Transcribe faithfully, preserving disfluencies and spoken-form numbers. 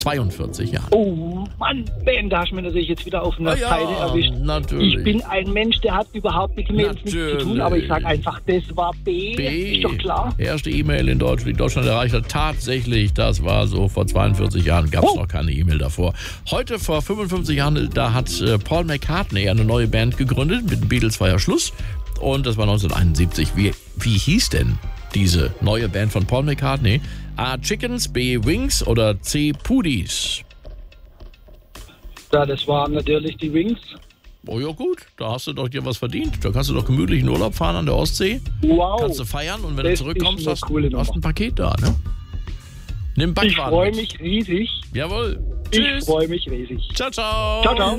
zweiundvierzig Jahren. Oh Mann, Ben, da hast du mir natürlich jetzt wieder auf einer Ah ja, Seite erwischt. natürlich. Ich bin ein Mensch, der hat überhaupt mit Mails nichts zu tun, aber ich sag einfach, das war B. B. Ist doch klar. Erste E-Mail in Deutschland, die Deutschland erreicht hat. Tatsächlich, das war so vor zweiundvierzig Jahren, gab es Oh. noch keine E-Mail davor. Heute vor fünfundfünfzig Jahren, da hat äh, Paul McCartney eine neue Band gegründet. Mit den Beatles war ja Schluss. Und das war neunzehnhunderteinundsiebzig. Wie, wie hieß denn diese neue Band von Paul McCartney? A. Chickens, B. Wings oder C. Pudis? Ja, das waren natürlich die Wings. Oh ja gut, da hast du doch dir was verdient. Da kannst du doch gemütlich in Urlaub fahren an der Ostsee. Wow. Kannst du feiern und wenn Das du zurückkommst, ist eine hast coole du hast Nummer. ein Paket da, ne? Nimm Ich Backwaren freue mit. mich riesig. Jawohl. Ich Tschüss. freue mich riesig. Ciao, ciao. Ciao, ciao.